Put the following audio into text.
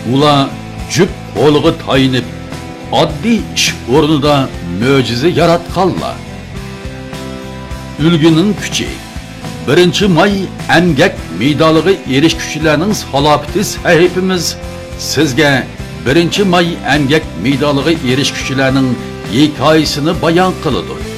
Ular jüp qo'liga tayinib, oddiy ish o'rnida mo'jiza yaratganlar. Ulguning kuchi 1-may emgak medaliga erishuvchilarning salobati sahifamiz sizga 1-may emgak medaliga erishuvchilarning hikoyasini bayon qiladi.